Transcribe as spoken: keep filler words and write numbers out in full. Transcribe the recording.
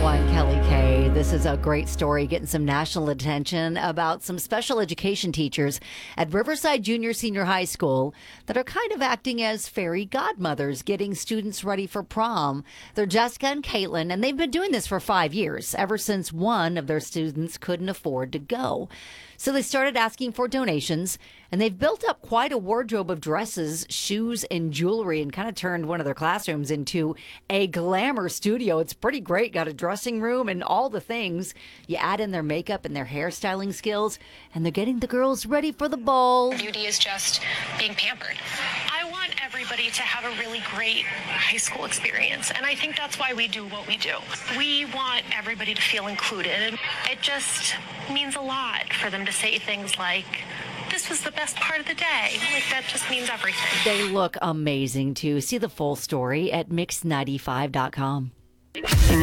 one, Kelly Kay. This is a great story getting some national attention about some special education teachers at Riverside Junior Senior High School that are kind of acting as fairy godmothers, getting students ready for prom. They're Jessica and Caitlin, and they've been doing this for five years, ever since one of their students couldn't afford to go. So they started asking for donations, and they've built up quite a wardrobe of dresses, shoes, and jewelry, and kind of turned one of their classrooms into a glamour studio. It's pretty great. Got a dressing room and all the things. You add in their makeup and their hairstyling skills, and they're getting the girls ready for the ball. Beauty is just being pampered. I want everybody to have a really great high school experience, and I think that's why we do what we do. We want everybody to feel included. It just means a lot for them to say things like, this was the best part of the day. Like, that just means everything. They look amazing, too. See the full story at mix ninety-five dot com.